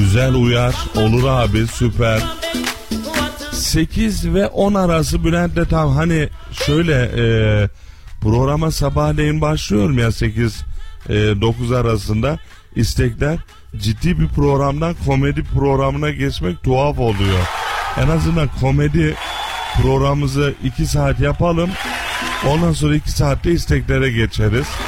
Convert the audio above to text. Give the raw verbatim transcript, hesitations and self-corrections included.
Güzel uyar. Olur abi, süper. sekiz ve on arası Bülent'le tam hani şöyle e, programa sabahleyin başlıyorum ya sekiz dokuz arasında istekler, ciddi bir programdan komedi programına geçmek tuhaf oluyor. En azından komedi programımızı iki saat yapalım. Ondan sonra iki saatte isteklere geçeriz.